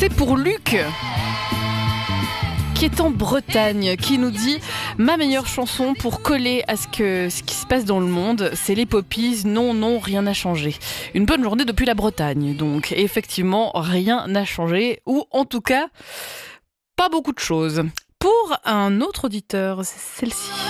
C'est pour Luc, qui est en Bretagne, qui nous dit « Ma meilleure chanson pour coller à ce qui se passe dans le monde, c'est les Poppies. Non, non, rien n'a changé. » Une bonne journée depuis la Bretagne, donc. Et effectivement, rien n'a changé, ou en tout cas, pas beaucoup de choses. Pour un autre auditeur, c'est celle-ci.